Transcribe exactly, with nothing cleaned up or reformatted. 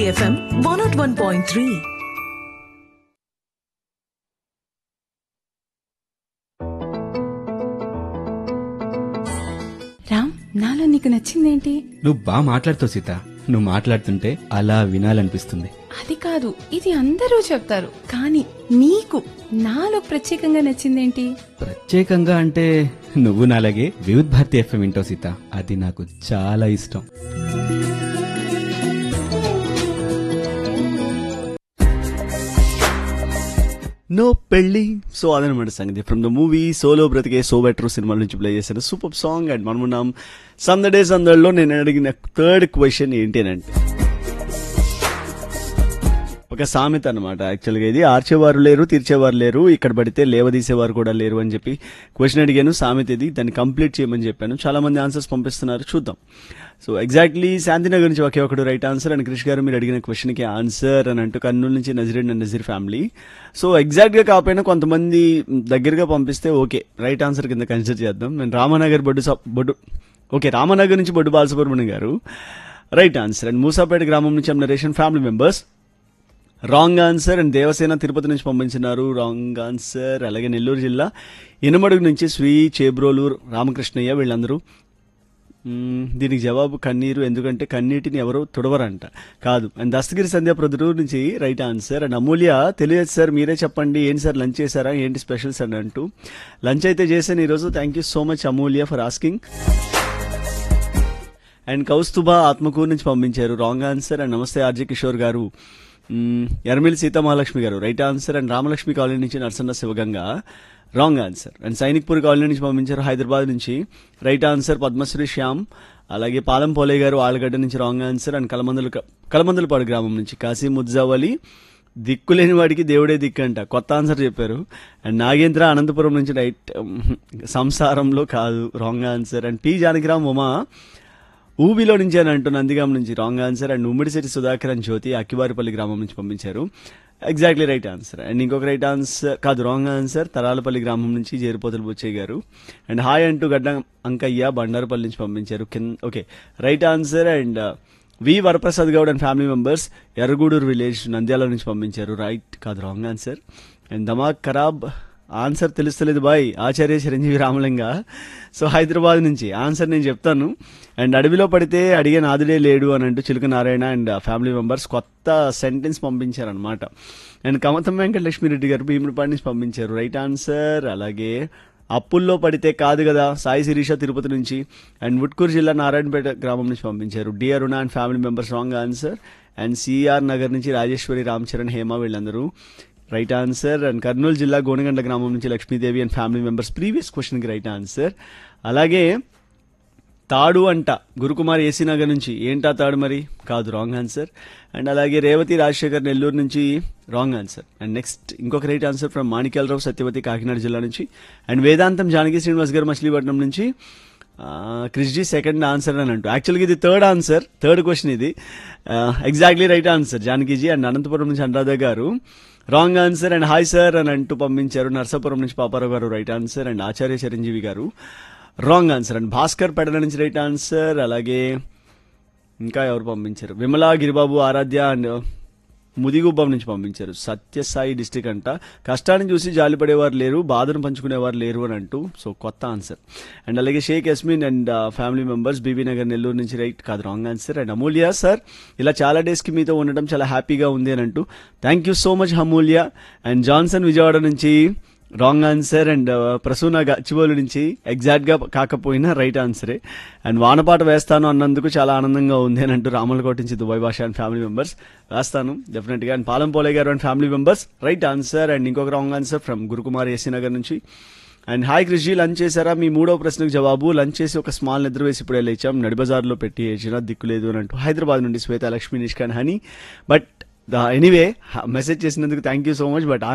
Bharati FM one not one point three. Ram, నాలో నీకు నచ్చిందేంటి? నువ్వు బాగా మాట్లాడుతావు సీత. నువ్వు మాట్లాడుతుంటే అలా వినాలనిపిస్తుంది. అది కాదు, ఇది అందరూ చెప్తారు, కానీ నీకు నాలో ప్రత్యేకంగా నచ్చిందేంటి? ప్రత్యేకంగా అంటే నువ్వు నాలాగే వివిధ్ భారతి ఎఫ్ఎం వింటావు సీత. అది నాకు చాలా ఇష్టం. నో పెళ్లి. సో అదనమాట సంగతి ఫ్రమ్ ద మూవీ సోలో బ్రతికే సో బెటర్ సినిమా నుంచి ప్లే చేశాను సూపర్ సాంగ్. అండ్ మనమున్నాం సందడే సందడిలో. నేను అడిగిన థర్డ్ క్వశ్చన్ ఏంటి అంటే ఒక సామెత అనమాట. యాక్చువల్గా ఇది ఆర్చేవారు లేరు, తీర్చేవారు లేరు, ఇక్కడ పడితే లేవదీసేవారు కూడా లేరు అని చెప్పి క్వశ్చన్ అడిగాను. సామెత ఇది, దాన్ని కంప్లీట్ చేయమని చెప్పాను. చాలా మంది ఆన్సర్స్ పంపిస్తున్నారు, చూద్దాం. సో ఎగ్జాక్ట్లీ శాంతినగర్ నుంచి ఒకే ఒకడు రైట్ ఆన్సర్. అండ్ క్రిష్ గారు మీరు అడిగిన క్వశ్చన్కి ఆన్సర్ అని అంటూ కర్నూలు నుంచి Nazir and Nazir family. So ఎగ్జాక్ట్గా కాకపోయినా కొంతమంది దగ్గరగా పంపిస్తే ఓకే, రైట్ ఆన్సర్ కింద కన్సిడర్ చేద్దాం. నేను రామనగర్ బొడ్డు బొడ్డు ఓకే రామనగర్ నుంచి బొడ్డు బాలసుబ్రహ్మణ్యం గారు రైట్ ఆన్సర్. అండ్ మూసాపేట గ్రామం నుంచి narration family members wrong answer. And Devasena Tirupati నుంచి పంపించినారు రాంగ్ ఆన్సర్. అలాగే నెల్లూరు జిల్లా ఇనమడుగు నుంచి శ్రీ చేబ్రోలు రామకృష్ణయ్య వీళ్ళందరూ దీనికి జవాబు కన్నీరు, ఎందుకంటే కన్నీటిని ఎవరు తుడవరంట, కాదు. అండ్ దస్తగిరి సంధ్య ప్రొద్దుటూరు నుంచి రైట్ ఆన్సర్. అండ్ అమూల్య తెలియదు సార్, మీరే చెప్పండి ఏంటి సార్ లంచ్ చేశారా, ఏంటి స్పెషల్స్ అని అంటూ. లంచ్ అయితే చేశాను ఈరోజు. Thank you so much Amulya for asking. And Kaustubha Atmakur నుంచి పంపించారు రాంగ్ ఆన్సర్. అండ్ నమస్తే ఆర్జే కిషోర్ గారు, ఎర్మిల్ సీతామహాలక్ష్మి గారు right answer. And Ramalakshmi colony నుంచి Narasanna Shivaganga wrong answer. And Sainikpuri colony నుంచి పంపించారు హైదరాబాద్ నుంచి రైట్ ఆన్సర్ పద్మశ్రీ శ్యామ్. అలాగే పాలం పోలే గారు ఆలగడ్డ నుంచి రాంగ్ ఆన్సర్. అండ్ కలమందుల కలమందులపాడు గ్రామం నుంచి కాశీ ముజ్జావలి దిక్కులేని వాడికి దేవుడే దిక్కు అంట, కొత్త ఆన్సర్ చెప్పారు. అండ్ నాగేంద్ర అనంతపురం నుంచి రైట్, సంసారంలో కాదు wrong answer. And P Janakiram Uma ఊబిలో నుంచి అని అంటూ నందిగాం నుంచి wrong answer. And Ummidisetti Sudhakar అని జ్యోతి అక్కివారిపల్లి గ్రామం నుంచి పంపించారు ఎగ్జాక్ట్లీ రైట్ ఆన్సర్. అండ్ ఇంకొక రైట్ ఆన్సర్ కాదు రాంగ్ ఆన్సర్ తరాలపల్లి గ్రామం నుంచి జేరుపోతులు బుచ్చయ్య గారు. అండ్ హాయ్ అంటూ గడ్డ అంకయ్య బండారుపల్లి నుంచి పంపించారు కింద okay right answer. And we Varaprasad Goud and family members Erragudur village Nandyal నుంచి పంపించారు రైట్, కాదు రాంగ్ ఆన్సర్. అండ్ దమాక్ ఖరాబ్ ఆన్సర్ తెలుస్తలేదు బాయ్ ఆచార్య చిరంజీవి రామలింగ. సో హైదరాబాద్ నుంచి ఆన్సర్ నేను చెప్తాను. అండ్ అడవిలో పడితే అడిగే నాదుడే లేడు అని అంటూ చిలుక నారాయణ అండ్ ఫ్యామిలీ మెంబర్స్ కొత్త సెంటెన్స్ పంపించారనమాట. అండ్ కమతం వెంకటలక్ష్మిరెడ్డి గారు భీముడిపాటి నుంచి పంపించారు రైట్ ఆన్సర్. అలాగే అప్పుల్లో పడితే కాదు కదా సాయి శిరీష తిరుపతి నుంచి. అండ్ వుట్కూరు జిల్లా నారాయణపేట గ్రామం నుంచి పంపించారు D Aruna and family members wrong answer. And CR Nagar నుంచి రాజేశ్వరి రామ్ చరణ్ హేమ వీళ్ళందరూ రైట్ ఆన్సర్. అండ్ కర్నూలు జిల్లా గోనగండ్ల గ్రామం నుంచి Lakshmidevi and family members previous క్వశ్చన్కి రైట్ ఆన్సర్. అలాగే తాడు అంట గురుకుమార్ ఏసీ నగర్ నుంచి, ఏంటా తాడు మరి, కాదు రాంగ్ ఆన్సర్. అండ్ అలాగే రేవతి రాజశేఖర్ నెల్లూరు నుంచి రాంగ్ ఆన్సర్. అండ్ నెక్స్ట్ ఇంకొక right answer from Manikyalarao Satyavathi Kakinada జిల్లా నుంచి. అండ్ వేదాంతం జానకి శ్రీనివాస్ గారు మచిలీపట్నం నుంచి క్రిష్జీ సెకండ్ ఆన్సర్ అని అంటూ. యాక్చువల్గా ఇది థర్డ్ ఆన్సర్, థర్డ్ క్వశ్చన్ ఇది. Exactly right answer Janakiji. And Anantapuram నుంచి అనురాధ గారు wrong answer. And hi sir అని అంటూ పంపించారు నర్సాపురం నుంచి పాపారావు గారు రైట్ ఆన్సర్. అండ్ ఆచార్య చిరంజీవి గారు రాంగ్ ఆన్సర్. అండ్ భాస్కర్ పెడల నుంచి రైట్ ఆన్సర్. అలాగే ఇంకా ఎవరు పంపించారు, విమలా గిరిబాబు ఆరాధ్య అండ్ ముదిగుబ్బం నుంచి పంపించారు సత్యసాయి డిస్టిక్ అంట, కష్టాన్ని చూసి జాలిపడేవారు లేరు బాధను పంచుకునేవారు లేరు అని అంటూ. సో కొత్త ఆన్సర్. అండ్ అలాగే Sheikh యస్మిన్ and family members BB Nagar Nellore నుంచి రైట్, కాదు wrong answer. And Amulya sir ఇలా చాలా డేస్కి మీతో ఉండడం చాలా హ్యాపీగా ఉంది అని అంటూ. Thank you so much Amulya. And Johnson Vijayawada నుంచి wrong answer. And Prasuna Gachibowli నుంచి ఎగ్జాక్ట్గా కాకపోయినా రైట్ ఆన్సరే. అండ్ వానపాట వేస్తాను అన్నందుకు చాలా ఆనందంగా ఉంది అని అంటూ రామలకోట నుంచి దుబాయ్ భాష అండ్ ఫ్యామిలీ మెంబర్స్ వేస్తాను డెఫినెట్గా. అండ్ పాలం పోలే గారు and family members right answer. And ఇంకొక wrong answer from Gurukumar AC Nagar నుంచి. అండ్ హాయ్ కృషి లంచ్ చేశారా, మీ మూడవ ప్రశ్నకు జవాబు లంచ్ చేసి ఒక స్మాల్ నిద్ర వేసి ఇప్పుడే లేచాం, నడిబజార్లో పెట్టి ఏచినా దిక్కులేదు అని అంటూ హైదరాబాద్ నుండి శ్వేత Lakshmi నిష్కాన్ honey. But anyway message చేసినందుకు thank you so much. But